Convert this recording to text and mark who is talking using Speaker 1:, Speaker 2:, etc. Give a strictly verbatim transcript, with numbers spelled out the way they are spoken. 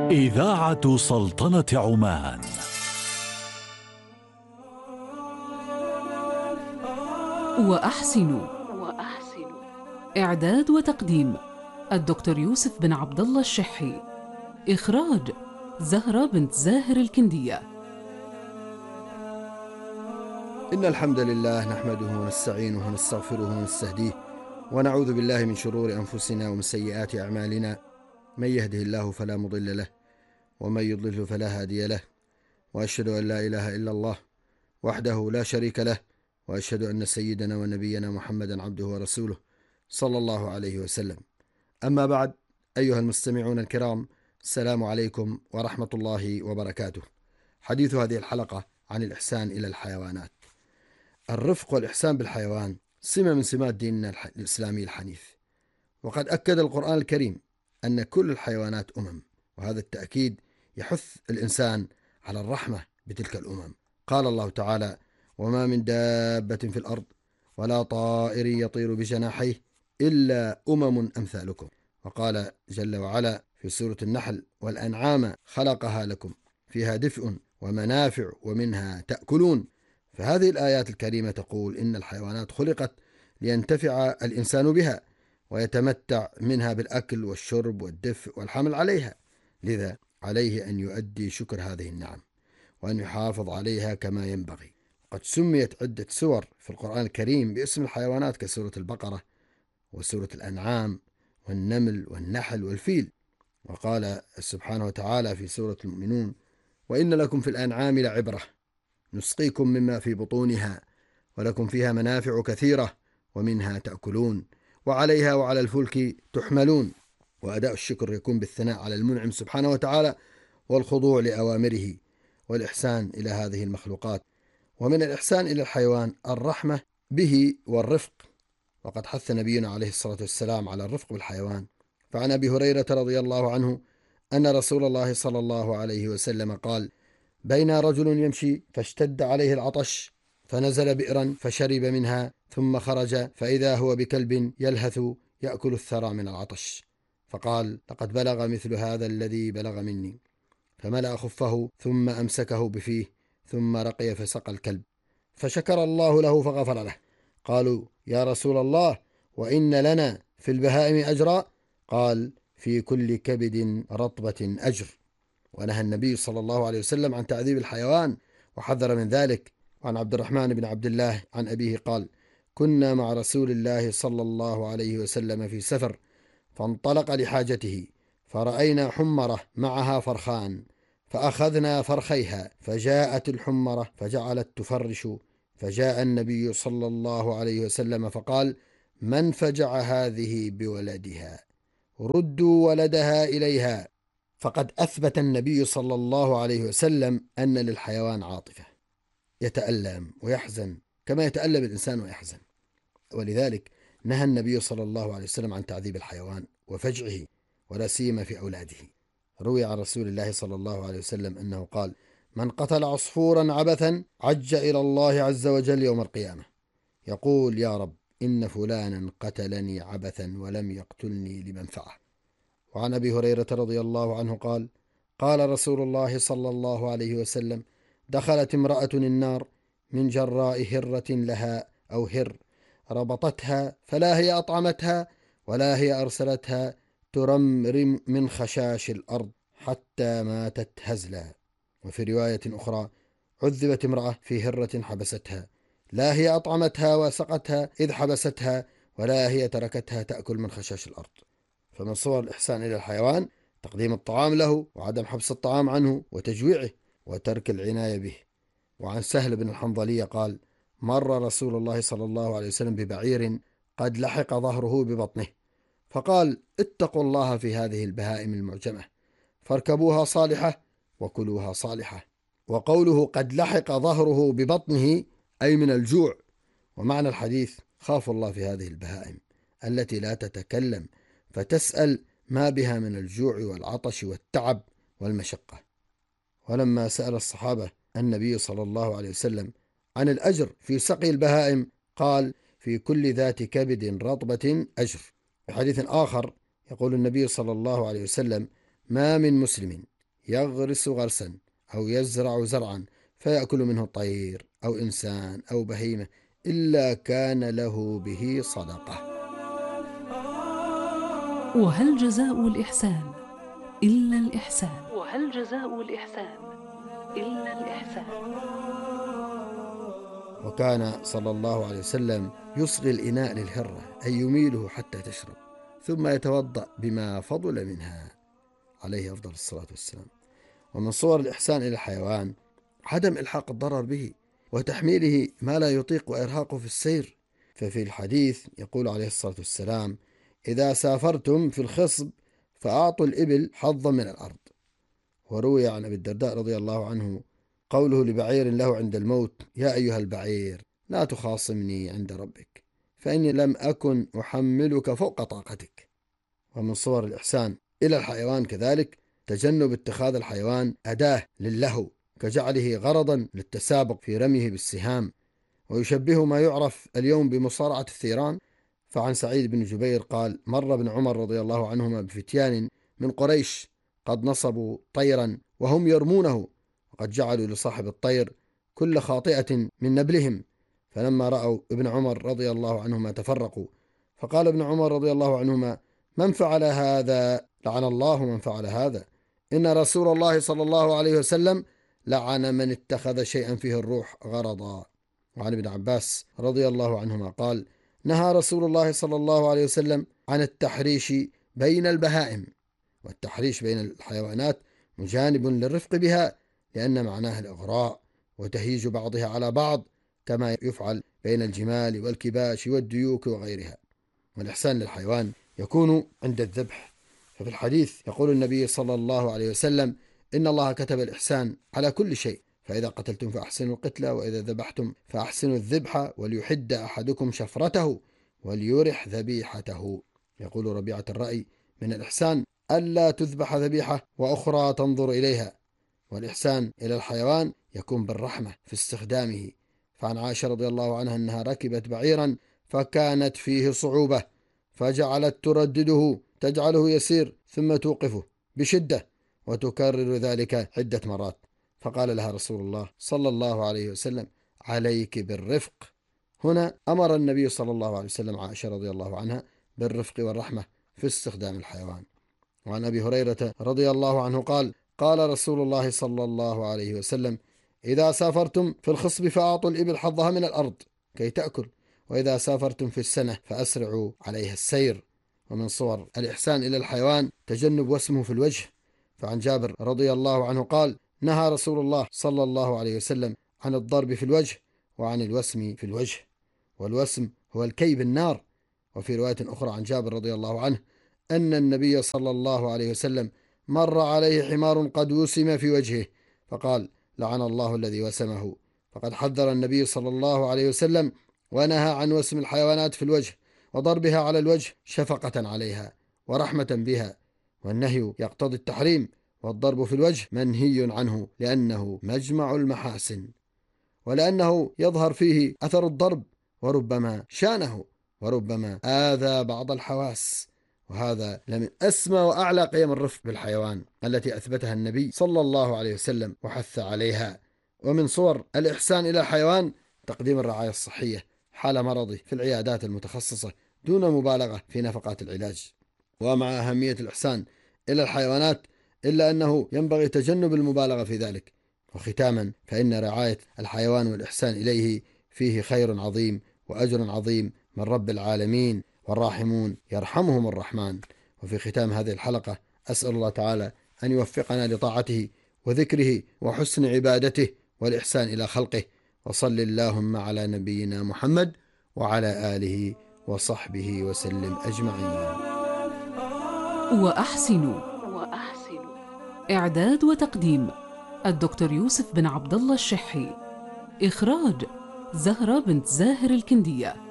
Speaker 1: إذاعة سلطنة عمان.
Speaker 2: وأحسن إعداد وتقديم الدكتور يوسف بن عبد الله الشحي. إخراج زهرة بنت زاهر الكندية.
Speaker 3: إن الحمد لله نحمده ونستعينه ونستغفره ونستهديه ونعوذ بالله من شرور أنفسنا ومن سيئات أعمالنا، من يهده الله فلا مضل له ومن يضلل فلا هادي له، وأشهد أن لا إله إلا الله وحده لا شريك له، وأشهد أن سيدنا ونبينا محمدا عبده ورسوله صلى الله عليه وسلم. أما بعد، أيها المستمعون الكرام، السلام عليكم ورحمة الله وبركاته. حديث هذه الحلقة عن الإحسان إلى الحيوانات. الرفق والإحسان بالحيوان سمة من سمات ديننا الإسلامي الحنيف، وقد أكد القرآن الكريم أن كل الحيوانات أمم، وهذا التأكيد يحث الإنسان على الرحمة بتلك الأمم. قال الله تعالى: وما من دابة في الأرض ولا طائر يطير بجناحيه إلا أمم أمثالكم. وقال جل وعلا في سورة النحل: والأنعام خلقها لكم فيها دفء ومنافع ومنها تأكلون. فهذه الآيات الكريمة تقول إن الحيوانات خلقت لينتفع الإنسان بها ويتمتع منها بالأكل والشرب والدفء والحمل عليها، لذا عليه أن يؤدي شكر هذه النعم وأن يحافظ عليها كما ينبغي. قد سميت عدة سور في القرآن الكريم باسم الحيوانات كسورة البقرة وسورة الأنعام والنمل والنحل والفيل. وقال سبحانه وتعالى في سورة المؤمنون: وإن لكم في الأنعام لعبرة نسقيكم مما في بطونها ولكم فيها منافع كثيرة ومنها تأكلون وعليها وعلى الفلك تحملون. وأداء الشكر يكون بالثناء على المنعم سبحانه وتعالى والخضوع لأوامره والإحسان إلى هذه المخلوقات. ومن الإحسان إلى الحيوان الرحمة به والرفق، وقد حث نبينا عليه الصلاة والسلام على الرفق بالحيوان. فعن أبي هريرة رضي الله عنه أن رسول الله صلى الله عليه وسلم قال: بين رجل يمشي فاشتد عليه العطش فنزل بئرا فشرب منها ثم خرج فإذا هو بكلب يلهث يأكل الثرى من العطش، فقال: لقد بلغ مثل هذا الذي بلغ مني، فملأ خفه ثم أمسكه بفيه ثم رقي فسقى الكلب، فشكر الله له فغفر له. قالوا: يا رسول الله، وإن لنا في البهائم أجرا؟ قال: في كل كبد رطبة أجر. ونهى النبي صلى الله عليه وسلم عن تعذيب الحيوان وحذر من ذلك. وعن عبد الرحمن بن عبد الله عن أبيه قال: كنا مع رسول الله صلى الله عليه وسلم في سفر، فانطلق لحاجته فرأينا حمرة معها فرخان، فأخذنا فرخيها، فجاءت الحمرة فجعلت تفرش، فجاء النبي صلى الله عليه وسلم فقال: من فجع هذه بولدها؟ ردوا ولدها إليها. فقد أثبت النبي صلى الله عليه وسلم أن للحيوان عاطفة، يتألم ويحزن كما يتألم الإنسان ويحزن، ولذلك نهى النبي صلى الله عليه وسلم عن تعذيب الحيوان وفجعه، ولا سيما في أولاده. روي عن رسول الله صلى الله عليه وسلم أنه قال: من قتل عصفورا عبثا عج إلى الله عز وجل يوم القيامة يقول: يا رب، إن فلانا قتلني عبثا ولم يقتلني لمنفعه. وعن أبي هريرة رضي الله عنه قال: قال رسول الله صلى الله عليه وسلم: دخلت امرأة النار من جراء هرة لها أو هر ربطتها، فلا هي أطعمتها ولا هي أرسلتها، ترمرم من خشاش الأرض حتى ماتت هزلا. وفي رواية أخرى: عذبت امرأة في هرة حبستها، لا هي أطعمتها وسقتها إذ حبستها ولا هي تركتها تأكل من خشاش الأرض. فمن صور الإحسان إلى الحيوان تقديم الطعام له وعدم حبس الطعام عنه وتجويعه وترك العناية به. وعن سهل بن الحنظلية قال: مر رسول الله صلى الله عليه وسلم ببعير قد لحق ظهره ببطنه، فقال: اتقوا الله في هذه البهائم المعجمة، فاركبوها صالحة وكلوها صالحة. وقوله قد لحق ظهره ببطنه أي من الجوع. ومعنى الحديث: خافوا الله في هذه البهائم التي لا تتكلم فتسأل ما بها من الجوع والعطش والتعب والمشقة. ولما سأل الصحابة النبي صلى الله عليه وسلم عن الأجر في سقي البهائم قال: في كل ذات كبد رطبة أجر. في حديث آخر يقول النبي صلى الله عليه وسلم: ما من مسلم يغرس غرسا أو يزرع زرعا فيأكل منه طير أو إنسان أو بهيمة إلا كان له به صدقة.
Speaker 2: وهل جزاء الإحسان إلا الإحسان؟ وهل جزاء الإحسان إلا الإحسان؟
Speaker 3: وكان صلى الله عليه وسلم يصغي الإناء للهرة أي يميله حتى تشرب ثم يتوضأ بما فضل منها عليه أفضل الصلاة والسلام. ومن صور الإحسان إلى الحيوان عدم إلحاق الضرر به وتحميله ما لا يطيق وإرهاقه في السير. ففي الحديث يقول عليه الصلاة والسلام: إذا سافرتم في الخصب فأعطوا الإبل حظا من الأرض. وروي عن أبي الدرداء رضي الله عنه قوله لبعير له عند الموت: يا أيها البعير لا تخاصمني عند ربك فإني لم أكن أحملك فوق طاقتك. ومن صور الإحسان إلى الحيوان كذلك تجنب اتخاذ الحيوان أداة للهو كجعله غرضا للتسابق في رميه بالسهام، ويشبه ما يعرف اليوم بمصارعة الثيران. فعن سعيد بن جبير قال: مر ابن عمر رضي الله عنهما بفتيان من قريش قد نصبوا طيرا وهم يرمونه، وقد جعلوا لصاحب الطير كل خاطئة من نبلهم، فلما رأوا ابن عمر رضي الله عنهما تفرقوا، فقال ابن عمر رضي الله عنهما: من فعل هذا؟ لعن الله من فعل هذا، إن رسول الله صلى الله عليه وسلم لعن من اتخذ شيئا فيه الروح غرضا. وعن ابن عباس رضي الله عنهما قال: نهى رسول الله صلى الله عليه وسلم عن التحريش بين البهائم. والتحريش بين الحيوانات مجانب للرفق بها، لأن معناه الإغراء وتهيج بعضها على بعض كما يفعل بين الجمال والكباش والديوك وغيرها. والإحسان للحيوان يكون عند الذبح، ففي الحديث يقول النبي صلى الله عليه وسلم: إن الله كتب الإحسان على كل شيء، فإذا قتلتم فأحسنوا القتلة، وإذا ذبحتم فأحسنوا الذبح، وليحد أحدكم شفرته وليرح ذبيحته. يقول ربيعة الرأي: من الإحسان ألا تذبح ذبيحة وأخرى تنظر إليها. والإحسان إلى الحيوان يكون بالرحمة في استخدامه. فعن عائشة رضي الله عنها أنها ركبت بعيرا فكانت فيه صعوبة فجعلت تردده، تجعله يسير ثم توقفه بشدة وتكرر ذلك عدة مرات، فقال لها رسول الله صلى الله عليه وسلم: عليك بالرفق. هنا أمر النبي صلى الله عليه وسلم عائشة رضي الله عنها بالرفق والرحمة في استخدام الحيوان. وعن أبي هريرة رضي الله عنه قال: قال رسول الله صلى الله عليه وسلم: إذا سافرتم في الخصب فأعطوا الإبل حظها من الأرض كي تأكل، وإذا سافرتم في السنة فأسرعوا عليها السير. ومن صور الإحسان إلى الحيوان تجنب وسمه في الوجه. فعن جابر رضي الله عنه قال: نهى رسول الله صلى الله عليه وسلم عن الضرب في الوجه وعن الوسم في الوجه، والوسم هو الكي بالنار. وفي رواية أخرى عن جابر رضي الله عنه أن النبي صلى الله عليه وسلم مر عليه حمار قد وسم في وجهه فقال: لعن الله الذي وسمه. فقد حذر النبي صلى الله عليه وسلم ونهى عن وسم الحيوانات في الوجه وضربها على الوجه شفقة عليها ورحمة بها، والنهي يقتضي التحريم، والضرب في الوجه منهي عنه لأنه مجمع المحاسن، ولأنه يظهر فيه أثر الضرب وربما شانه وربما آذى بعض الحواس. وهذا لمن أسمى وأعلى قيم الرفق بالحيوان التي أثبتها النبي صلى الله عليه وسلم وحث عليها. ومن صور الإحسان إلى الحيوان تقديم الرعاية الصحية حال مرضه في العيادات المتخصصة دون مبالغة في نفقات العلاج. ومع أهمية الإحسان إلى الحيوانات إلا أنه ينبغي تجنب المبالغة في ذلك. وختاما، فإن رعاية الحيوان والإحسان إليه فيه خير عظيم وأجر عظيم من رب العالمين، والراحمون يرحمهم الرحمن. وفي ختام هذه الحلقة أسأل الله تعالى أن يوفقنا لطاعته وذكره وحسن عبادته والإحسان إلى خلقه. وصل اللهم على نبينا محمد وعلى آله وصحبه وسلم أجمعين.
Speaker 2: وأحسنوا وأحسنوا إعداد وتقديم الدكتور يوسف بن عبد الله الشحي. إخراج زهرة بنت زاهر الكندية.